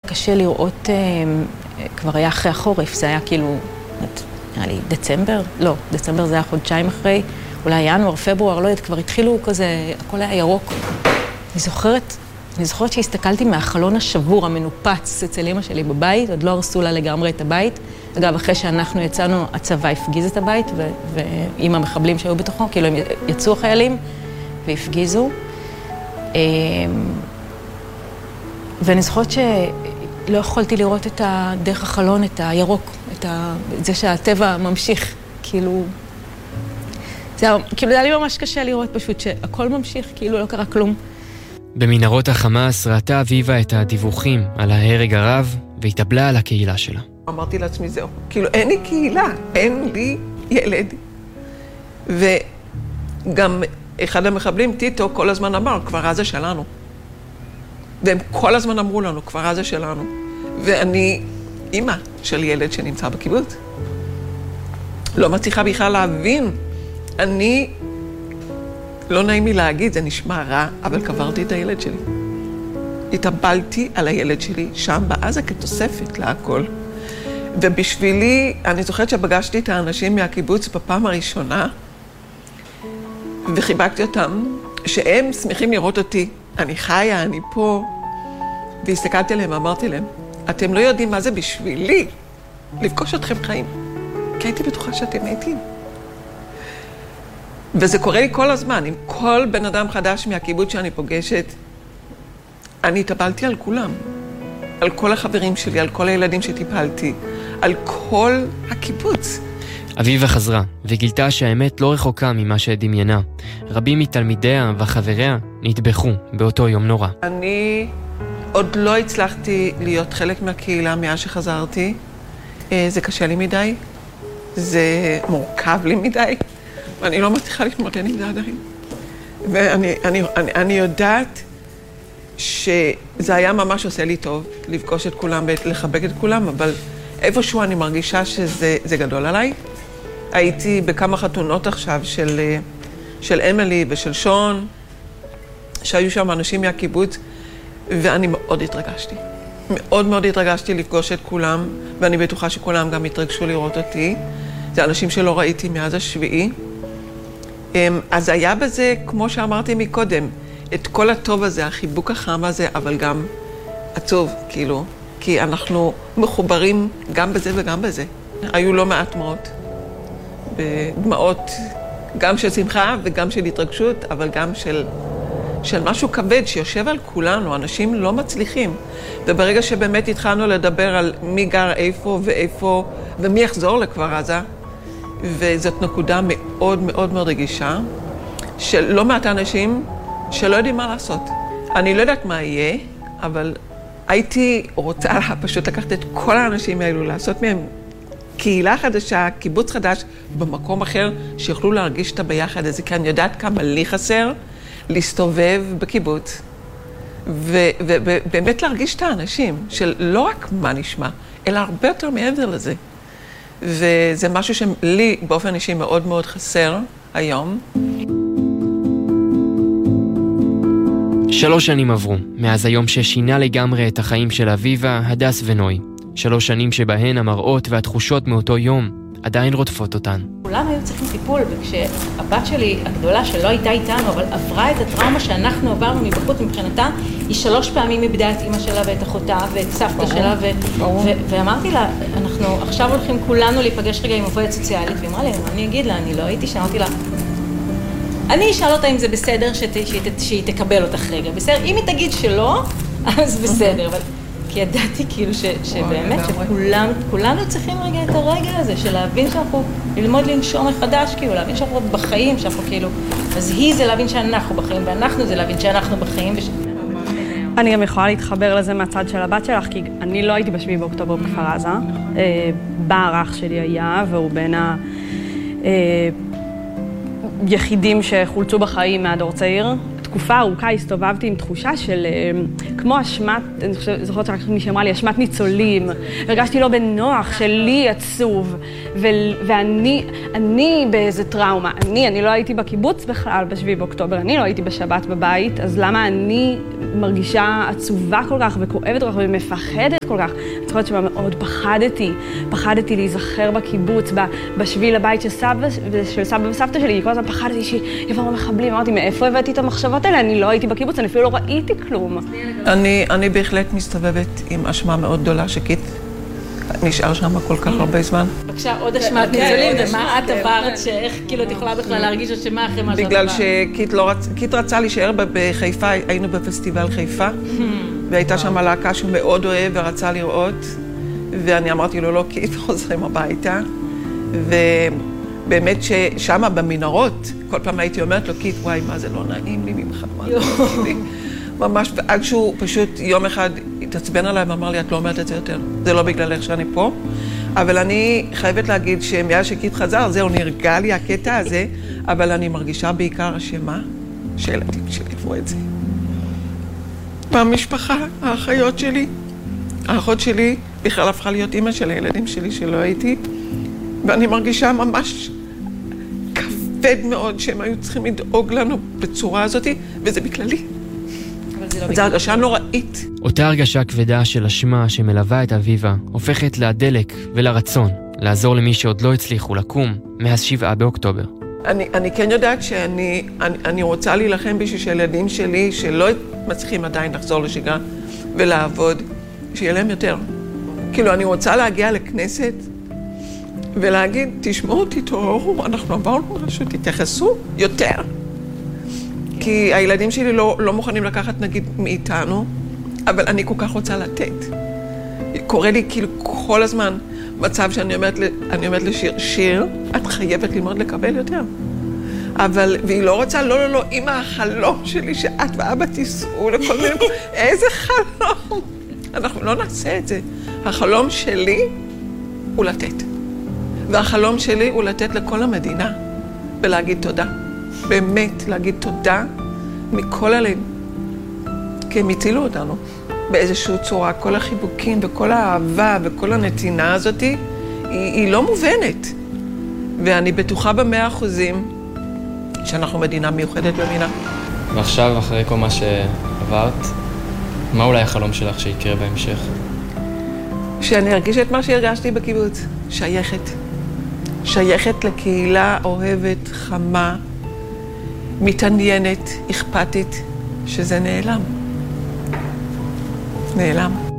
קשה לראות, כבר היה אחרי החורף, זה היה כאילו, נראה לי, דצמבר? לא, דצמבר זה היה חודשיים אחרי, אולי ינואר, פברואר, לא יודעת, כבר התחילו כזה, הכל היה ירוק. אני זוכרת שהסתכלתי מהחלון השבור, המנופץ אצל אמא שלי בבית, עוד לא הרסו לה לגמרי את הבית. אגב, אחרי שאנחנו יצאנו, הצבא הפגיז את הבית, ועם המחבלים שהיו בתוכו, כאילו הם יצאו החיילים והפגיזו. ואני זוכרת שלא יכולתי לראות את דרך החלון, את הירוק, את זה שהטבע ממשיך, כאילו... זה היה לי ממש קשה לראות פשוט שהכל ממשיך, כאילו לא קרה כלום. במנהרות החמאס ראתה אביבה את הדיווחים על ההרג הרב והתאבלה על הקהילה שלה. אמרתי לעצמי זהו, כאילו אין לי קהילה, אין לי ילד. וגם אחד המחבלים, טיטו, כל הזמן אמר, כבר עזה שלנו. והם כל הזמן אמרו לנו, כבר עזה שלנו. ואני אימא של ילד שנמצא בקיבוץ. לא מצליחה בכלל להבין. אני, לא נעים לי להגיד, זה נשמע רע, אבל קברתי את הילד שלי. התאבלתי על הילד שלי שם בעזה כתוספת להכל. ובשבילי, אני זוכרת שפגשתי את האנשים מהקיבוץ בפעם הראשונה, וחיבקתי אותם, שהם שמחים לראות אותי. אני חיה, אני פה. והסתכלתי עליהם, אמרתי להם, אתם לא יודעים מה זה בשבילי לפגוש אתכם חיים. כי הייתי בטוחה שאתם מתים. וזה קורה לי כל הזמן, עם כל בן אדם חדש מהקיבוץ שאני פוגשת, אני התאבלתי על כולם. על כל החברים שלי, על כל הילדים שטיפלתי, על כל הקיבוץ. אביבה חזרה וגילתה שהאמת לא רחוקה ממה שדמיינה. רבים מתלמידיה וחבריה נטבחו באותו יום נורא. אני עוד לא הצלחתי להיות חלק מהקהילה מאז שחזרתי. זה קשה לי מדי, זה מורכב לי מדי, ואני לא מצליחה להתמודד עם זה עדיין. ואני יודעת שזה היה ממש עושה לי טוב, לפגוש את כולם ולחבק את כולם, אבל איפשהו אני מרגישה שזה גדול עליי. הייתי בכמה חתונות עכשיו של אמילי ושל שון, שהיו שם אנשים מהקיבוץ, ואני מאוד התרגשתי. מאוד מאוד התרגשתי לפגוש את כולם, ואני בטוחה שכולם גם התרגשו לראות אותי. זה אנשים שלא ראיתי מאז השביעי. אז היה בזה, כמו שאמרתי מקודם, את כל הטוב הזה, החיבוק החם הזה, אבל גם עצוב, כאילו, כי אנחנו מחוברים גם בזה וגם בזה. היו לא מעט דמעות, גם של שמחה וגם של התרגשות, אבל גם של משהו כבד שיושב על כולנו, אנשים לא מצליחים. וברגע שבאמת התחלנו לדבר על מי גר איפה ואיפה, ומי יחזור לכפר עזה, וזאת נקודה מאוד מאוד מאוד רגישה, של לא מעט אנשים שלא יודעים מה לעשות. אני לא יודעת מה יהיה, אבל הייתי רוצה פשוט לקחת את כל האנשים האלו, לעשות מהם קהילה חדשה, קיבוץ חדש, במקום אחר, שיוכלו להרגיש את הביחד הזה, כי אני יודעת כמה לי חסר להסתובב בקיבוץ, ובאמת להרגיש את האנשים, של לא רק מה נשמע, אלא הרבה יותר מעבר לזה. וזה משהו שלי באופן אישי מאוד מאוד חסר היום. 3 שנים עברו, מאז היום ששינה לגמרי את החיים של אביבה, הדס ונוי. 3 שנים שבהן המראות והתחושות מאותו יום עדיין רודפות אותן. כולם היו צריכים טיפול, וכשהבת שלי הגדולה שלא הייתה איתנו, אבל עברה את הטראומה שאנחנו עברנו מבחוץ מבחינתה, היא 3 פעמים איבדה את אמא שלה ואת אחותה ואת סבתא שלה, ואמרתי לה, אנחנו עכשיו הולכים כולנו להיפגש רגע עם עובדת סוציאלית, והיא אמרה לי, אני אגיד לה, אני לא הייתי, שאמרתי לה, אני אשאל אותה אם זה בסדר שהיא תקבל אותך רגע, בסדר? אם היא תגיד שלא, אז בסדר, אבל... כי ידעתי כאילו שבאמת שכולנו צריכים רגע את הרגע הזה של להבין שאנחנו ללמוד לנשום מחדש, כאילו להבין שאנחנו בחיים, שאנחנו כאילו, אז היא זה להבין שאנחנו בחיים, ואנחנו זה להבין שאנחנו בחיים. אני גם יכולה להתחבר לזה מהצד של הבת שלך, כי אני לא הייתי ב7 באוקטובר בכפר עזה. בערך שלי היה, והוא בין היחידים שחולצו בחיים מהדור צעיר. את תקופה ארוכה הסתובבתי עם תחושה של כמו אשמת, אני זוכרת שרק מי שאמרה לי, אשמת ניצולים. הרגשתי לא בנוח, שלי עצוב, ואני באיזה טראומה. אני לא הייתי בקיבוץ בכלל ב7 באוקטובר, אני לא הייתי בשבת בבית, אז למה אני מרגישה עצובה כל כך וכואבת כל כך ומפחדת כל כך? אני זוכרת שמאוד פחדתי להיזכר בקיבוץ, בשביל הבית של סבא וסבתא שלי, כל הזמן פחדתי שיבואו מחבלים, אמרתי, מאיפה הבאתי את המחשבות האלה? אני לא הייתי בקיבוץ, אני אפילו לא ראיתי כלום. אני בהחלט מסתובבת עם אשמה מאוד גדולה שקיט נשאר שם כל כך הרבה זמן. בבקשה, עוד אשמת ניצולים, ומה את עברת שאיך כאילו את יכולה בכלל להרגיש אשמה אחרי מה שאת עברת? בגלל שקיט רצה להישאר בחיפה, היינו בפסטיבל חיפה, והייתה שם להקה שהוא מאוד אוהב ורצה לראות, ואני אמרתי לו, לא, קיט, חוזרים הביתה, ובאמת ששם במנהרות, כל פעם הייתי אומרת לו, קיט, וואי, מה זה לא נעים לי ממך, מה זה לא נעים לי. ממש, ועד שהוא פשוט יום אחד התעצבן עליי ואמר לי, את לא אומרת את זה יותר. זה לא בגלל איך שאני פה. אבל אני חייבת להגיד שמאז שקיט חזר, זהו, נרגע לי הקטע הזה, אבל אני מרגישה בעיקר אשמה שילדים שלי עברו את זה. במשפחה, האחיות שלי, האחות שלי בכלל הפכה להיות אמא של הילדים שלי שלא הייתי, ואני מרגישה ממש כבד מאוד שהם היו צריכים לדאוג לנו בצורה הזאת, וזה בכללי. זו הרגשה נוראית. אותה הרגשה כבדה של אשמה שמלווה את אביבה הופכת לדלק ולרצון לעזור למי שעוד לא הצליחו לקום מאז 7 באוקטובר. אני כן יודעת שאני רוצה להילחם בשביל שהילדים שלי שלא מצליחים עדיין לחזור לשגרה ולעבוד, שיהיה להם יותר. כאילו אני רוצה להגיע לכנסת ולהגיד, תשמעו, תתעוררו, אנחנו עברנו משהו, תתייחסו יותר. כי הילדים שלי לא מוכנים לקחת נגיד מאיתנו, אבל אני כל כך רוצה לתת. קורה לי כאילו כל הזמן מצב שאני אומרת לשיר, שיר, את חייבת ללמוד לקבל יותר. והיא לא רוצה, לא, אמא, החלום שלי שאת ואבא תיסעו לכל מיני, איזה חלום? אנחנו לא נעשה את זה. החלום שלי הוא לתת. והחלום שלי הוא לתת לכל המדינה ולהגיד תודה. באמת להגיד תודה מכל הלב, כי הם הצילו אותנו באיזושהי צורה. כל החיבוקים וכל האהבה וכל הנתינה הזאת היא לא מובנת. ואני בטוחה ב100% שאנחנו מדינה מיוחדת במינה. ועכשיו, אחרי כל מה שעברת, מה אולי החלום שלך שיקרה בהמשך? שאני ארגיש את מה שהרגשתי בקיבוץ, שייכת לקהילה אוהבת, חמה, מתעניינת, אכפתית, שזה נעלם.